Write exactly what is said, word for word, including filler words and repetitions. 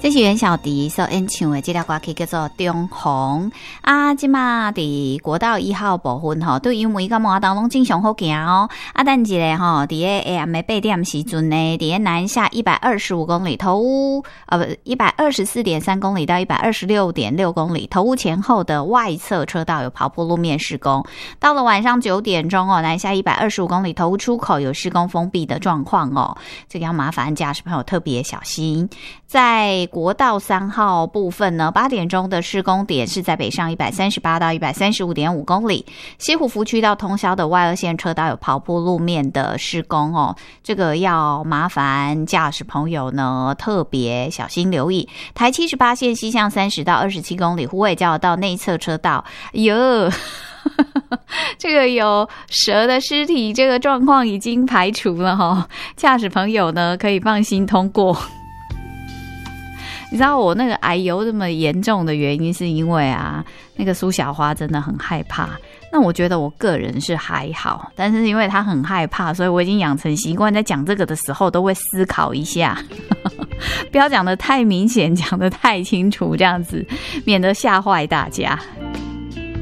这是袁小迪所演唱的这条歌曲叫做《中红》啊，即马伫国道一号部分吼，对因为甲摩道拢正常好行哦。啊，等一下吼，伫个下暗的八点时阵呢，伫个南下一百二十五公里头屋，呃不，一百二十四点三公里到一百二十六点六公里头屋前后的外侧车道有刨坡路面施工。到了晚上九点钟哦，南下一百二十五公里头屋出口有施工封闭的状况哦，这个要麻烦驾驶朋友特别小心。在国道三号部分呢，八点钟的施工点是在北上一百三十八到一百三十五点五公里，西湖福区到通霄的外二线车道有刨坡路面的施工哦，这个要麻烦驾驶朋友呢特别小心留意。台七十八线西向三十到二十七公里，虎尾交流道内侧车道，哟。这个有蛇的尸体，这个状况已经排除了哈，驾驶朋友呢可以放心通过。你知道我那个癌疣这么严重的原因是因为啊，那个苏小花真的很害怕。那我觉得我个人是还好，但是因为她很害怕，所以我已经养成习惯，在讲这个的时候都会思考一下，不要讲得太明显，讲得太清楚，这样子免得吓坏大家。